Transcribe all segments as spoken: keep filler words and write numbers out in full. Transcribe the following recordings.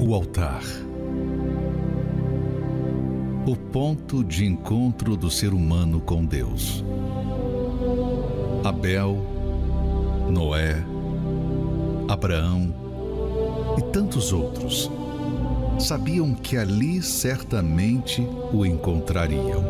O altar. O ponto de encontro do ser humano com Deus. Abel, Noé, Abraão e tantos outros sabiam que ali certamente o encontrariam.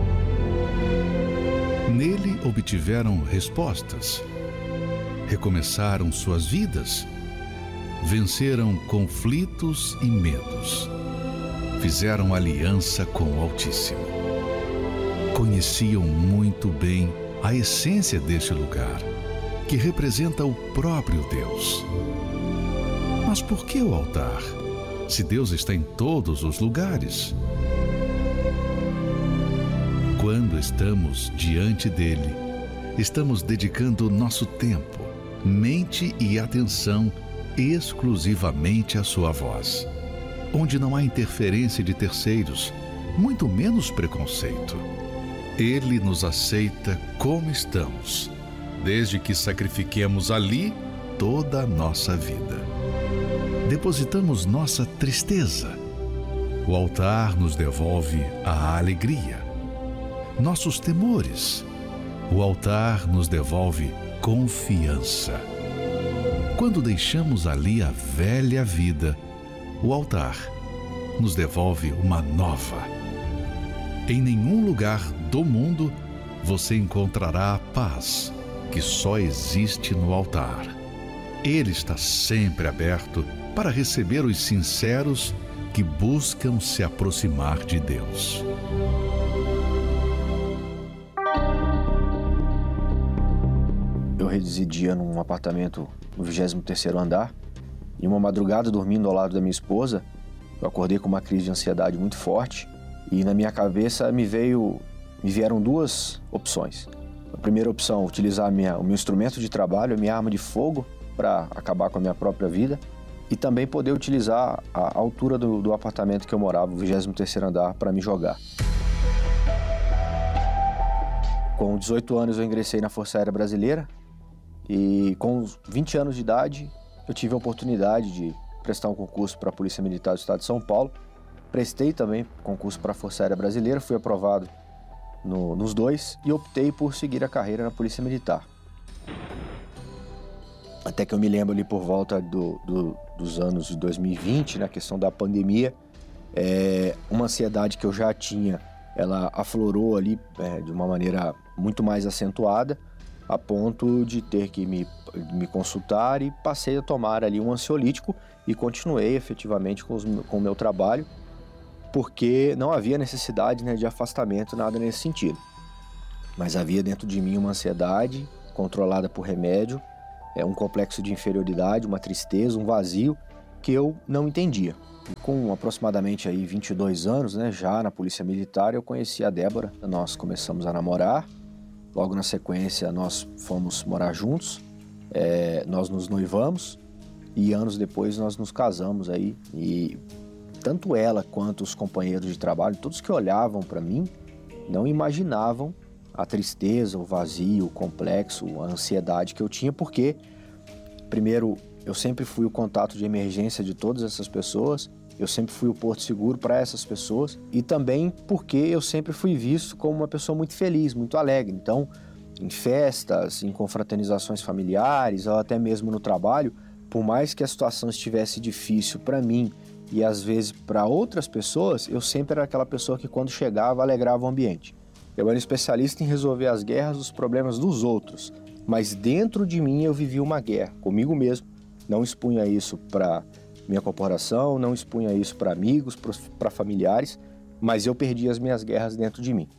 Nele obtiveram respostas, recomeçaram suas vidas, venceram conflitos e medos, fizeram aliança com o Altíssimo. Conheciam muito bem a essência deste lugar, que representa o próprio Deus. Mas por que o altar, se Deus está em todos os lugares? Quando estamos diante dele, estamos dedicando nosso tempo, mente e atenção exclusivamente à sua voz, onde não há interferência de terceiros, muito menos preconceito. Ele nos aceita como estamos, desde que sacrifiquemos ali toda a nossa vida. Depositamos nossa tristeza. O altar nos devolve a alegria. Nossos temores. O altar nos devolve confiança. Quando deixamos ali a velha vida, o altar nos devolve uma nova. Em nenhum lugar do mundo você encontrará a paz que só existe no altar. Ele está sempre aberto para receber os sinceros que buscam se aproximar de Deus. Eu residia num apartamento no vigésimo terceiro andar e uma madrugada, dormindo ao lado da minha esposa, eu acordei com uma crise de ansiedade muito forte e na minha cabeça me veio, me vieram duas opções. A primeira opção, utilizar a minha, o meu instrumento de trabalho, a minha arma de fogo, para acabar com a minha própria vida, e também poder utilizar a altura do, do apartamento que eu morava, o vigésimo terceiro andar, para me jogar. Com dezoito anos eu ingressei na Força Aérea Brasileira e com vinte anos de idade eu tive a oportunidade de prestar um concurso para a Polícia Militar do Estado de São Paulo. Prestei também concurso para a Força Aérea Brasileira, fui aprovado no, nos dois e optei por seguir a carreira na Polícia Militar. Até que eu me lembro ali por volta do, do, dos anos de dois mil e vinte, na questão da pandemia, é, uma ansiedade que eu já tinha, ela aflorou ali é, de uma maneira muito mais acentuada, a ponto de ter que me, me consultar e passei a tomar ali um ansiolítico e continuei efetivamente com, os, com o meu trabalho, porque não havia necessidade, né, de afastamento, nada nesse sentido. Mas havia dentro de mim uma ansiedade controlada por remédio, é um complexo de inferioridade, uma tristeza, um vazio que eu não entendia. E com aproximadamente aí vinte e dois anos, né, já na Polícia Militar, eu conheci a Débora, nós começamos a namorar, logo na sequência nós fomos morar juntos, é, nós nos noivamos e anos depois nós nos casamos aí. E tanto ela quanto os companheiros de trabalho, todos que olhavam para mim, não imaginavam a tristeza, o vazio, o complexo, a ansiedade que eu tinha, porque, primeiro, eu sempre fui o contato de emergência de todas essas pessoas, eu sempre fui o porto seguro para essas pessoas, e também porque eu sempre fui visto como uma pessoa muito feliz, muito alegre. Então, em festas, em confraternizações familiares, ou até mesmo no trabalho, por mais que a situação estivesse difícil para mim e às vezes para outras pessoas, eu sempre era aquela pessoa que quando chegava alegrava o ambiente. Eu era especialista em resolver as guerras, os problemas dos outros, mas dentro de mim eu vivia uma guerra, comigo mesmo. Não expunha isso para minha corporação, não expunha isso para amigos, para familiares, mas eu perdia as minhas guerras dentro de mim.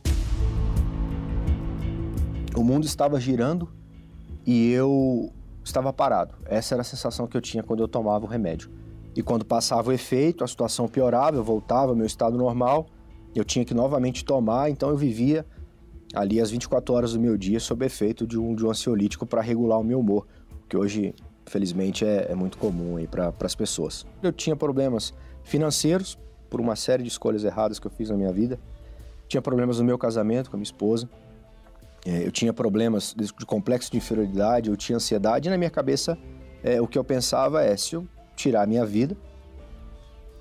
O mundo estava girando e eu estava parado. Essa era a sensação que eu tinha quando eu tomava o remédio. E quando passava o efeito, a situação piorava, eu voltava ao meu estado normal, eu tinha que novamente tomar, então eu vivia ali as vinte e quatro horas do meu dia sob efeito de um, de um ansiolítico para regular o meu humor, que hoje, felizmente, é, é muito comum aí para as pessoas. Eu tinha problemas financeiros, por uma série de escolhas erradas que eu fiz na minha vida, tinha problemas no meu casamento com a minha esposa, é, eu tinha problemas de, de complexo de inferioridade, eu tinha ansiedade, e na minha cabeça é, o que eu pensava é, se eu tirar a minha vida,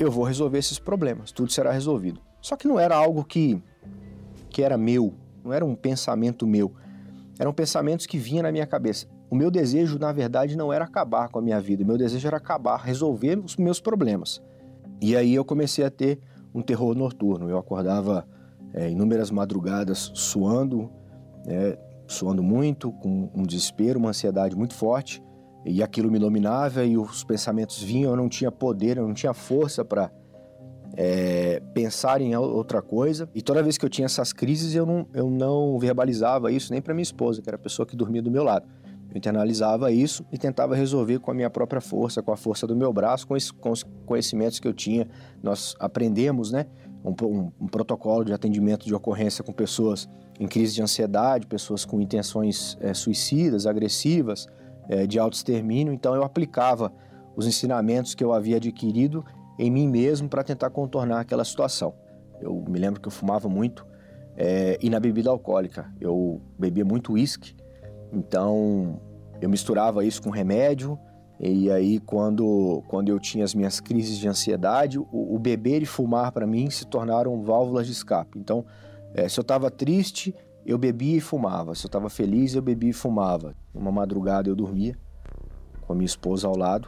eu vou resolver esses problemas, tudo será resolvido. Só que não era algo que, que era meu, não era um pensamento meu, eram pensamentos que vinham na minha cabeça. O meu desejo, na verdade, não era acabar com a minha vida, o meu desejo era acabar, resolver os meus problemas. E aí eu comecei a ter um terror noturno, eu acordava é, inúmeras madrugadas suando, é, suando muito, com um desespero, uma ansiedade muito forte, e aquilo me dominava e os pensamentos vinham, eu não tinha poder, eu não tinha força para é, pensar em outra coisa. E toda vez que eu tinha essas crises, eu não, eu não verbalizava isso nem para minha esposa, que era a pessoa que dormia do meu lado. Eu internalizava isso e tentava resolver com a minha própria força, com a força do meu braço, com, esse, com os conhecimentos que eu tinha. Nós aprendemos, né, um, um, um protocolo de atendimento de ocorrência com pessoas em crise de ansiedade, pessoas com intenções é, suicidas, agressivas, é, de autoextermínio. Então eu aplicava os ensinamentos que eu havia adquirido em mim mesmo para tentar contornar aquela situação. Eu me lembro que eu fumava muito é, e na bebida alcoólica. Eu bebia muito uísque. Então, eu misturava isso com remédio, e aí quando, quando eu tinha as minhas crises de ansiedade, o, o beber e fumar para mim se tornaram válvulas de escape. Então, é, se eu estava triste, eu bebia e fumava. Se eu estava feliz, eu bebia e fumava. Uma madrugada eu dormia com a minha esposa ao lado,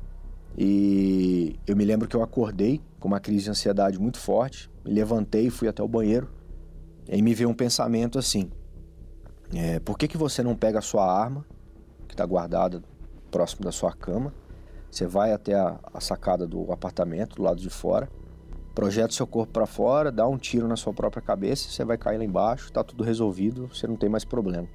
e eu me lembro que eu acordei com uma crise de ansiedade muito forte, me levantei e fui até o banheiro, e aí me veio um pensamento assim: É, por que que você não pega a sua arma, que está guardada próximo da sua cama, você vai até a, a sacada do apartamento, do lado de fora, projeta o seu corpo para fora, dá um tiro na sua própria cabeça, você vai cair lá embaixo, está tudo resolvido, você não tem mais problema.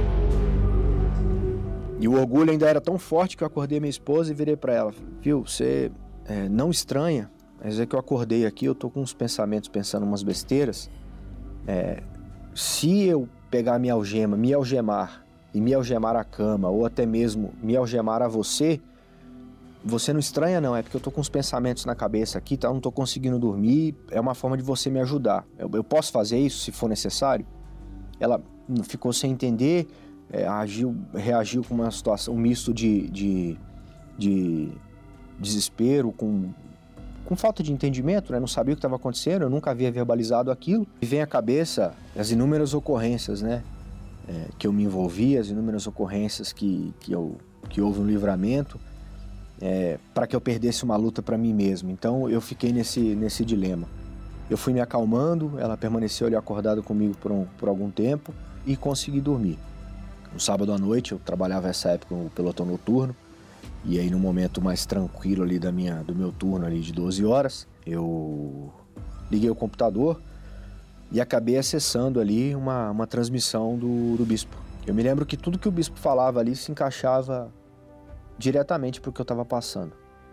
E o orgulho ainda era tão forte que eu acordei minha esposa e virei para ela: viu, você é, não estranha, mas é que eu acordei aqui, eu tô com uns pensamentos, pensando umas besteiras, é, se eu pegar minha algema, me algemar e me algemar a cama, ou até mesmo me algemar a você, você não estranha não, é porque eu tô com uns pensamentos na cabeça aqui, tá? Eu não tô conseguindo dormir, é uma forma de você me ajudar. Eu, eu posso fazer isso se for necessário? Ela ficou sem entender, é, agiu, reagiu com uma situação, um misto de, de, de desespero, com... com falta de entendimento, né? Não sabia o que estava acontecendo, eu nunca havia verbalizado aquilo. E vem à cabeça as inúmeras ocorrências, né? É, que eu me envolvi, as inúmeras ocorrências que, que, eu, que houve um livramento, é, para que eu perdesse uma luta para mim mesmo. Então eu fiquei nesse, nesse dilema. Eu fui me acalmando, ela permaneceu ali acordada comigo por, um, por algum tempo e consegui dormir. No sábado à noite, eu trabalhava essa época no pelotão noturno, e aí no momento mais tranquilo ali da minha, do meu turno ali de doze horas, eu liguei o computador e acabei acessando ali uma, uma transmissão do, do bispo. Eu me lembro que tudo que o bispo falava ali se encaixava diretamente para o que eu estava passando.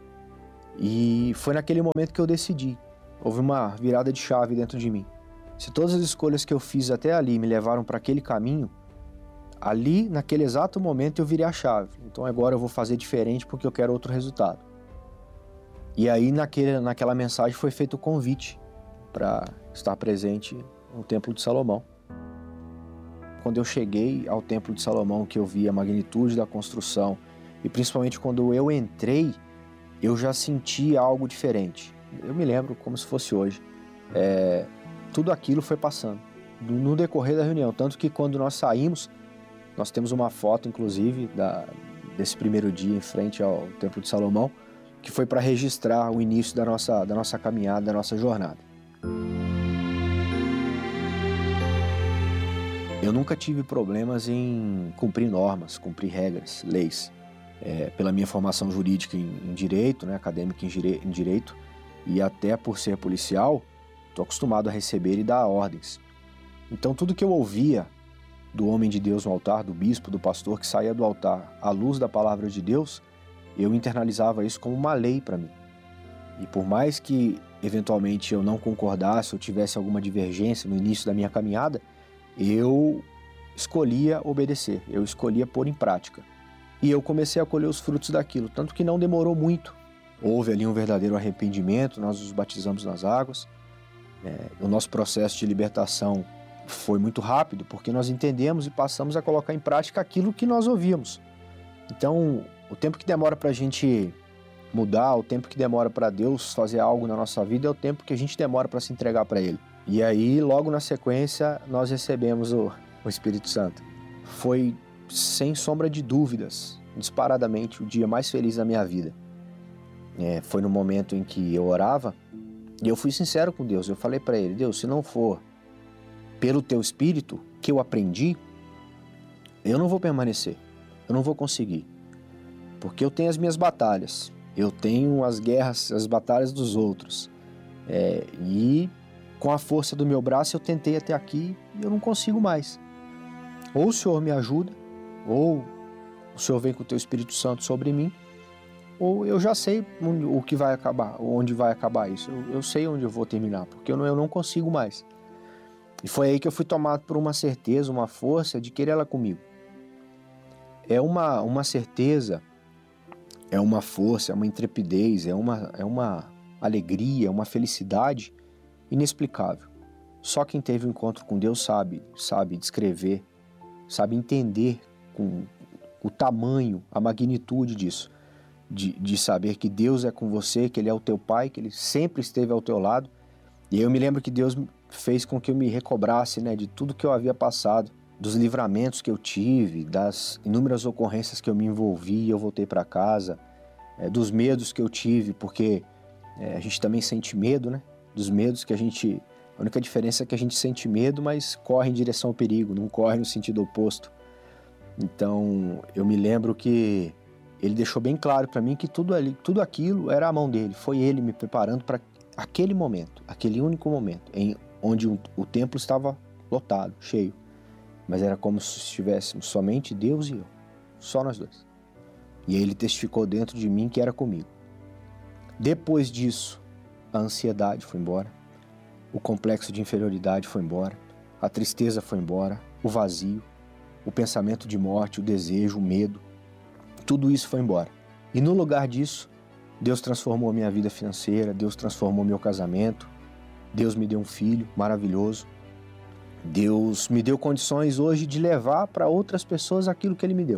E foi naquele momento que eu decidi. Houve uma virada de chave dentro de mim. Se todas as escolhas que eu fiz até ali me levaram para aquele caminho, ali, naquele exato momento, eu virei a chave. Então agora eu vou fazer diferente porque eu quero outro resultado. E aí naquele, naquela mensagem foi feito o convite para estar presente no Templo de Salomão. Quando eu cheguei ao Templo de Salomão, que eu vi a magnitude da construção, e principalmente quando eu entrei, eu já senti algo diferente. Eu me lembro como se fosse hoje. É, tudo aquilo foi passando no decorrer da reunião, tanto que quando nós saímos, nós temos uma foto, inclusive, da, desse primeiro dia em frente ao Templo de Salomão, que foi para registrar o início da nossa, da nossa caminhada, da nossa jornada. Eu nunca tive problemas em cumprir normas, cumprir regras, leis. É, pela minha formação jurídica em, em direito, né, acadêmica em, dire, em direito, e até por ser policial, estou acostumado a receber e dar ordens. Então tudo que eu ouvia do homem de Deus no altar, do bispo, do pastor que saía do altar à luz da palavra de Deus, eu internalizava isso como uma lei para mim. E por mais que eventualmente eu não concordasse ou tivesse alguma divergência no início da minha caminhada, eu escolhia obedecer, eu escolhia pôr em prática. E eu comecei a colher os frutos daquilo, tanto que não demorou muito. Houve ali um verdadeiro arrependimento, nós nos batizamos nas águas. É, o nosso processo de libertação foi muito rápido, porque nós entendemos e passamos a colocar em prática aquilo que nós ouvíamos. Então, o tempo que demora para a gente mudar, o tempo que demora para Deus fazer algo na nossa vida é o tempo que a gente demora para se entregar para Ele. E aí, logo na sequência, nós recebemos o, o Espírito Santo. Foi, sem sombra de dúvidas, disparadamente, o dia mais feliz da minha vida. É, foi no momento em que eu orava e eu fui sincero com Deus. Eu falei para Ele: Deus, se não for pelo Teu Espírito que eu aprendi, eu não vou permanecer, eu não vou conseguir. Porque eu tenho as minhas batalhas, eu tenho as guerras, as batalhas dos outros. É, e com a força do meu braço eu tentei até aqui e eu não consigo mais. Ou o Senhor me ajuda, ou o Senhor vem com o Teu Espírito Santo sobre mim, ou eu já sei o que vai acabar, onde vai acabar isso. Eu, eu sei onde eu vou terminar, porque eu não, eu não consigo mais. E foi aí que eu fui tomado por uma certeza, uma força de querer ela comigo. É uma, uma certeza, é uma força, é uma intrepidez, é uma, é uma alegria, é uma felicidade inexplicável. Só quem teve um encontro com Deus sabe, sabe descrever, sabe entender com o tamanho, a magnitude disso. De, de saber que Deus é com você, que Ele é o teu Pai, que Ele sempre esteve ao teu lado. E eu me lembro que Deus fez com que eu me recobrasse, né, de tudo que eu havia passado, dos livramentos que eu tive, das inúmeras ocorrências que eu me envolvi e eu voltei para casa, é, dos medos que eu tive, porque é, a gente também sente medo, né? Dos medos que a gente... A única diferença é que a gente sente medo, mas corre em direção ao perigo, não corre no sentido oposto. Então, eu me lembro que Ele deixou bem claro para mim que tudo, ali, tudo aquilo era a mão dele, foi Ele me preparando para aquele momento, aquele único momento, em onde o, o templo estava lotado, cheio. Mas era como se estivéssemos somente Deus e eu, só nós dois. E aí Ele testificou dentro de mim que era comigo. Depois disso, a ansiedade foi embora, o complexo de inferioridade foi embora, a tristeza foi embora, o vazio, o pensamento de morte, o desejo, o medo, tudo isso foi embora. E no lugar disso, Deus transformou a minha vida financeira, Deus transformou meu casamento, Deus me deu um filho maravilhoso, Deus me deu condições hoje de levar para outras pessoas aquilo que Ele me deu.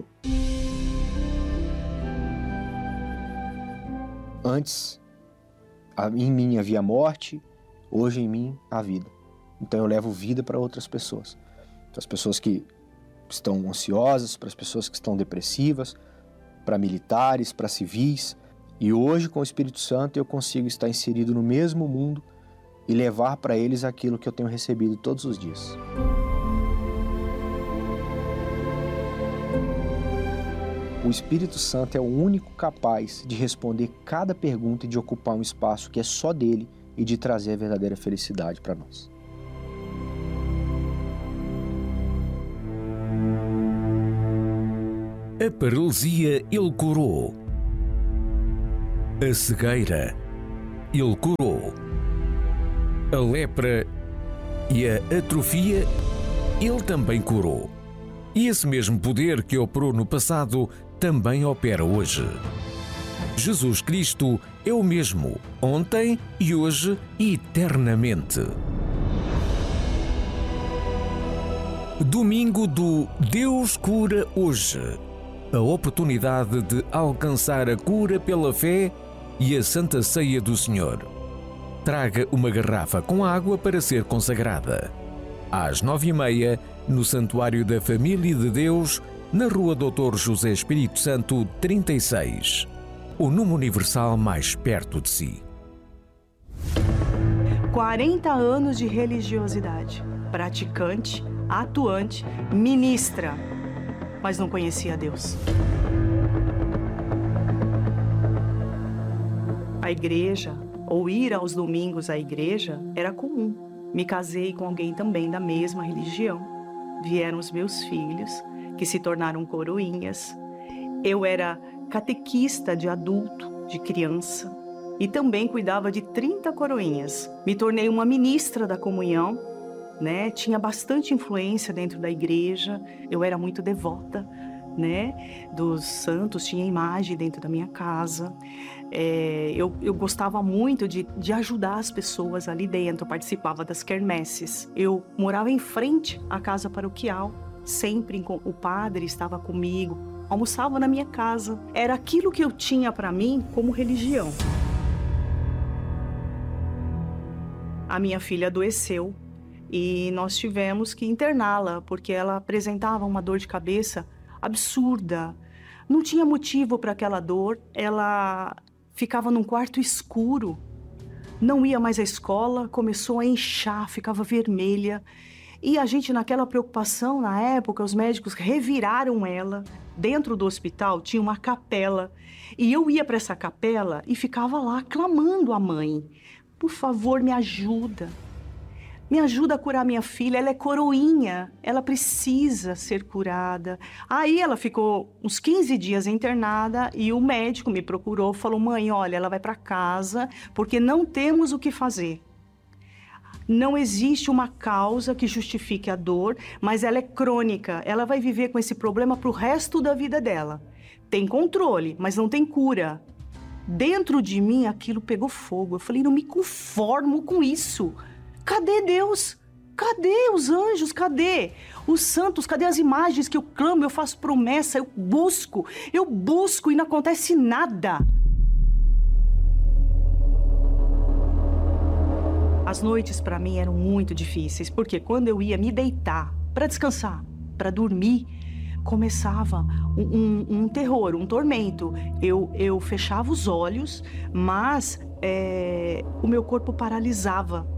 Antes, em mim havia morte, hoje em mim há vida. Então eu levo vida para outras pessoas. Para as pessoas que estão ansiosas, para as pessoas que estão depressivas, para militares, para civis. E hoje, com o Espírito Santo, eu consigo estar inserido no mesmo mundo e levar para eles aquilo que eu tenho recebido todos os dias. O Espírito Santo é o único capaz de responder cada pergunta e de ocupar um espaço que é só dele e de trazer a verdadeira felicidade para nós. A paralisia Ele curou. A cegueira Ele curou. A lepra e a atrofia Ele também curou. E esse mesmo poder que operou no passado também opera hoje. Jesus Cristo é o mesmo, ontem e hoje e eternamente. Domingo do Deus Cura Hoje. A oportunidade de alcançar a cura pela fé e a Santa Ceia do Senhor. Traga uma garrafa com água para ser consagrada. Às nove e meia, no Santuário da Família de Deus, na Rua doutor José Espírito Santo, trinta e seis. O número universal mais perto de si. quarenta anos de religiosidade. Praticante, atuante, ministra, mas não conhecia Deus. A igreja, ou ir aos domingos à igreja, era comum. Me casei com alguém também da mesma religião. Vieram os meus filhos, que se tornaram coroinhas. Eu era catequista de adulto, de criança, e também cuidava de trinta coroinhas. Me tornei uma ministra da comunhão, né? Tinha bastante influência dentro da igreja, eu era muito devota, né? Dos santos, tinha imagem dentro da minha casa. É, eu, eu gostava muito de, de ajudar as pessoas ali dentro, eu participava das quermesses. Eu morava em frente à casa paroquial, sempre o padre estava comigo, almoçava na minha casa. Era aquilo que eu tinha para mim como religião. A minha filha adoeceu e nós tivemos que interná-la, porque ela apresentava uma dor de cabeça absurda. Não tinha motivo para aquela dor, ela ficava num quarto escuro, não ia mais à escola, começou a inchar, ficava vermelha. E a gente, naquela preocupação, na época, os médicos reviraram ela. Dentro do hospital tinha uma capela. E eu ia para essa capela e ficava lá clamando à mãe: por favor, me ajuda. Me ajuda a curar minha filha, ela é coroinha, ela precisa ser curada. Aí ela ficou uns quinze dias internada e o médico me procurou, falou: mãe, olha, ela vai para casa porque não temos o que fazer. Não existe uma causa que justifique a dor, mas ela é crônica. Ela vai viver com esse problema para o resto da vida dela. Tem controle, mas não tem cura. Dentro de mim, aquilo pegou fogo. Eu falei: não me conformo com isso. Cadê Deus? Cadê os anjos? Cadê os santos? Cadê as imagens que eu clamo, eu faço promessa, eu busco, eu busco e não acontece nada? As noites para mim eram muito difíceis, porque quando eu ia me deitar para descansar, para dormir, começava um, um, um terror, um tormento. Eu, eu fechava os olhos, mas é, o meu corpo paralisava.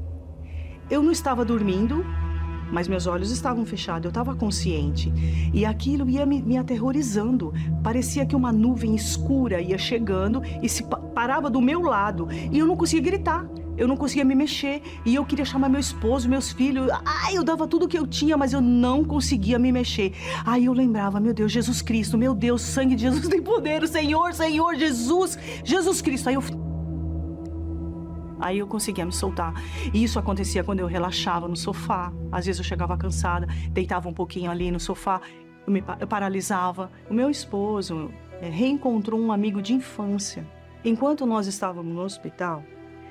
Eu não estava dormindo, mas meus olhos estavam fechados, eu estava consciente. E aquilo ia me, me aterrorizando. Parecia que uma nuvem escura ia chegando e se pa- parava do meu lado. E eu não conseguia gritar, eu não conseguia me mexer. E eu queria chamar meu esposo, meus filhos. Ai, eu dava tudo que eu tinha, mas eu não conseguia me mexer. Aí eu lembrava: meu Deus, Jesus Cristo, meu Deus, sangue de Jesus tem poder. Senhor, Senhor, Jesus, Jesus Cristo. Aí eu... Aí eu conseguia me soltar. E isso acontecia quando eu relaxava no sofá. Às vezes eu chegava cansada, deitava um pouquinho ali no sofá, eu, me, eu paralisava. O meu esposo é, reencontrou um amigo de infância. Enquanto nós estávamos no hospital,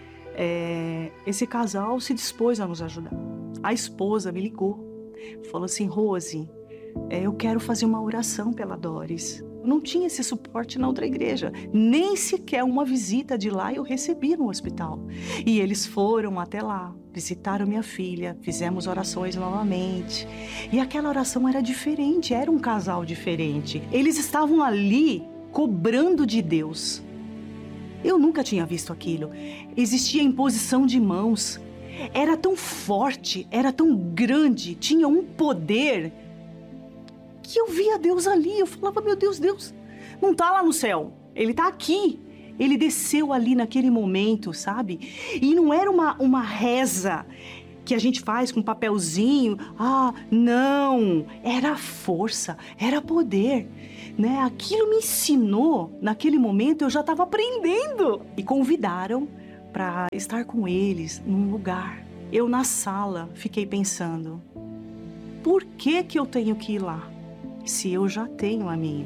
é, esse casal se dispôs a nos ajudar. A esposa me ligou, falou assim: Rose, é, eu quero fazer uma oração pela Doris. Não tinha esse suporte na outra igreja, nem sequer uma visita de lá eu recebi no hospital. E eles foram até lá, visitaram minha filha, fizemos orações novamente. E aquela oração era diferente, era um casal diferente. Eles estavam ali cobrando de Deus. Eu nunca tinha visto aquilo. Existia imposição de mãos. Era tão forte, era tão grande, tinha um poder que eu via Deus ali. Eu falava: meu Deus, Deus não tá lá no céu, Ele tá aqui. Ele desceu ali naquele momento, sabe? E não era uma, uma reza que a gente faz com um papelzinho. Ah, não. Era força, era poder, né? Aquilo me ensinou, naquele momento eu já estava aprendendo. E convidaram para estar com eles num lugar. Eu na sala fiquei pensando: por que que eu tenho que ir lá? Se eu já tenho a minha.